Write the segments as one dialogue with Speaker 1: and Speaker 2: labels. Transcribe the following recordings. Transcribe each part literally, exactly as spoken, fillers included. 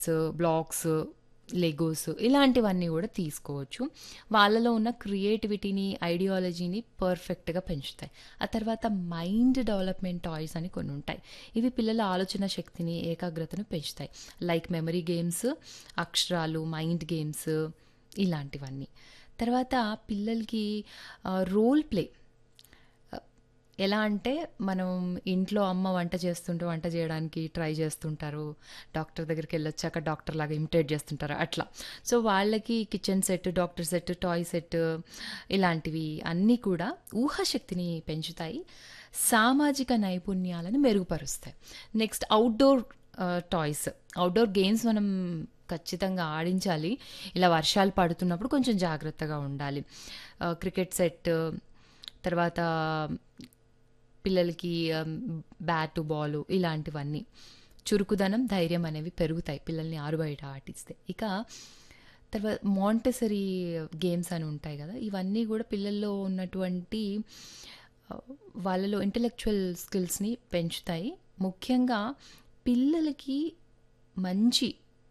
Speaker 1: Blocks, Legos ఇలాంటివన్నీ కూడా తీసుకోవచ్చు. వాళ్ళలో ఉన్న క్రియేటివిటీని, ఐడియాలజీని పర్ఫెక్ట్‌గా పెంచుతాయి. ఆ తర్వాత మైండ్ డెవలప్‌మెంట్ టాయ్స్ అని కొన్ని ఉంటాయి. ఇవి పిల్లల ఆలోచన శక్తిని, ఏకాగ్రతను పెంచుతాయి. లైక్ మెమరీ గేమ్స్, అక్షరాలు, మైండ్ గేమ్స్ ఇలాంటివన్నీ. తర్వాత పిల్లలకి ఆహ్, రోల్ ప్లే ఎలా అంటే, మనం ఇంట్లో అమ్మ వంట చేస్తుంటే వంట చేయడానికి ట్రై చేస్తుంటారు. డాక్టర్ దగ్గరికెళ్ళొచ్చాక డాక్టర్‌లాగా ఇమిటేట్ చేస్తుంటారు అట్లా. సో, వాళ్ళకి kitchen set, doctor set, toy set ఇలాంటివి అన్నీ కూడా ఊహాశక్తిని పెంచుతాయి. సామాజిక నైపుణ్యాలను మెరుగుపరుస్తాయి. నెక్స్ట్ ఔట్‌డోర్ ఆహ్, టాయ్స్. ఔట్‌డోర్ గేమ్స్ మనం ఖచ్చితంగా ఆడించాలి. ఇలా వర్షాలు పడుతున్నప్పుడు కొంచెం జాగ్రత్తగా ఉండాలి. ఆహ్, క్రికెట్ సెట్, తర్వాత పిల్లలకి ఆహ్, బ్యాటు, బాలు ఇలాంటివన్నీ. చురుకుదనం, ధైర్యం అనేవి పెరుగుతాయి పిల్లల్ని ఆరుబయట ఆడిస్తే. ఇక తర్వా మాంటెసరీ గేమ్స్ అని ఉంటాయి గదా! ఇవన్నీ గూడా పిల్లల్లో ఉన్నటువంటి ఆహ్, వాళ్ళలో ఇంటలెక్చువల్ స్కిల్స్‌ని పెంచుతాయి. ముఖ్యంగా పిల్లలకి మంచి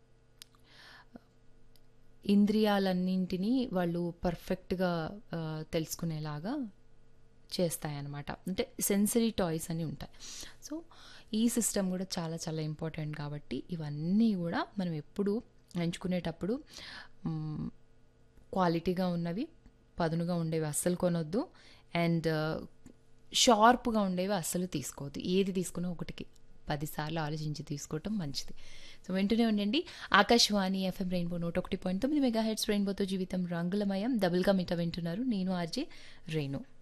Speaker 1: ఇంద్రియాలన్నింటినీ వాళ్ళు పర్ఫెక్ట్‌గా ఆహ్, తెలుసుకునేలాగా చేస్తాయన్నమాట. అంటే సెన్సరీ టాయ్స్ అని ఉంటాయి. సో, ఈ సిస్టమ్ గూడా చాలా చాలా ఇంపార్టెంట్ కాబట్టి ఇవన్నీ గూడా మనం ఎప్పుడు ఎంచుకునేటప్పుడు హ్మ్, క్వాలిటీగా ఉన్నవి, పదునుగా ఉండేవి అస్సలు కొనొద్దు. అండ్ షార్ప్‌గా ఉండేవి అస్సలు తీసుకోవద్దు. ఏది తీసుకున్నా ఒకటికి పది సార్లు ఆలోచించి తీసుకోవటం మంచిది. సో, వింటూనే ఉండండి. ఆకాశవాణి ఎఫ్ఎం రెయిన్బో నూట ఒకటి పాయింట్ తొమ్మిది మెగాహెర్ట్జ్ రెయిన్బోతో జీవితం రంగులమయం. డబుల్‌గా మీట వింటున్నారు. నేను ఆర్‌జే రేణు.